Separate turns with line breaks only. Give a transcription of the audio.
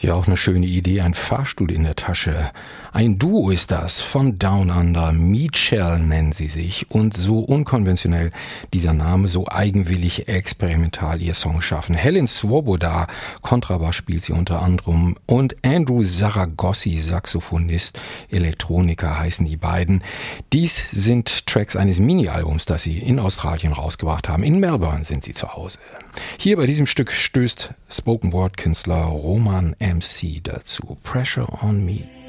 Ja, auch eine schöne Idee, ein Fahrstuhl in der Tasche. Ein Duo ist das, von Down Under, Meatshell nennen sie sich und so unkonventionell dieser Name, so eigenwillig experimental ihr Song schaffen. Helen Swoboda, Kontrabass spielt sie unter anderem und Andrew Saragossi, Saxophonist, Elektroniker heißen die beiden. Dies sind Tracks eines Mini-Albums, das sie in Australien rausgebracht haben. In Melbourne sind sie zu Hause. Hier bei diesem Stück stößt Spoken-Word-Künstler Roman MC dazu. Pressure on Me.